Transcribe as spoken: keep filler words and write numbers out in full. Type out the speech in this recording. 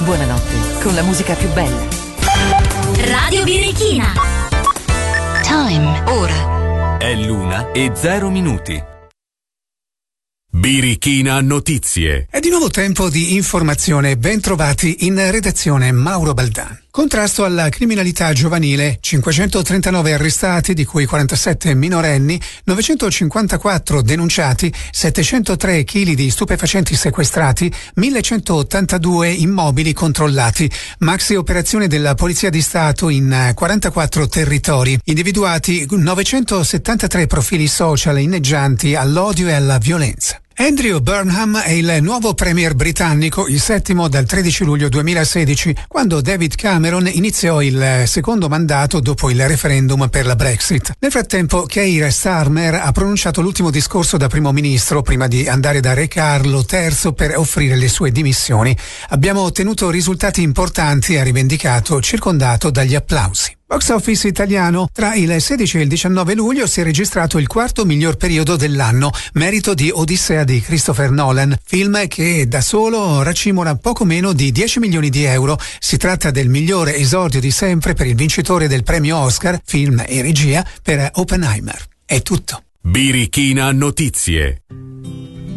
Buonanotte, con la musica più bella. Radio Birichina. Time. Ora. È l'una e zero minuti. Birichina Notizie. È di nuovo tempo di informazione. Ben trovati in redazione Mauro Baldan. Contrasto alla criminalità giovanile, cinquecentotrentanove arrestati, di cui quarantasette minorenni, novecentocinquantaquattro denunciati, settecentotré chili di stupefacenti sequestrati, millecentottantadue immobili controllati. Maxi operazione della Polizia di Stato in quarantaquattro territori. Individuati novecentosettantatré profili social inneggianti all'odio e alla violenza. Andrew Burnham è il nuovo premier britannico, il settimo dal tredici luglio duemilasedici, quando David Cameron iniziò il secondo mandato dopo il referendum per la Brexit. Nel frattempo Keir Starmer ha pronunciato l'ultimo discorso da primo ministro prima di andare da Re Carlo terzo per offrire le sue dimissioni. Abbiamo ottenuto risultati importanti, ha rivendicato, circondato dagli applausi. Box office italiano. Tra il sedici e il diciannove luglio si è registrato il quarto miglior periodo dell'anno, merito di Odissea di Christopher Nolan, film che da solo racimona poco meno di dieci milioni di euro. Si tratta del migliore esordio di sempre per il vincitore del premio Oscar, film e regia, per Oppenheimer. È tutto. Birichina Notizie.